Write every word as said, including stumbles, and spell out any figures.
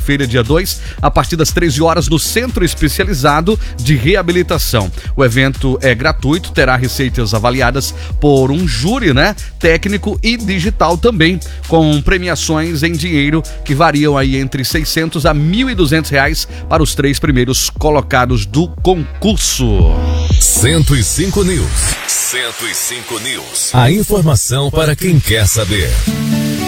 quarta-feira, dia dois, a partir das treze horas, no Centro Especializado de Reabilitação. O evento é gratuito, terá receitas avaliadas por um júri, né, técnico e digital também, com premiações em dinheiro que variam aí entre seiscentos a mil e duzentos reais para os três primeiros colocados do concurso. cento e cinco News. cento e cinco News. A informação para quem quer saber.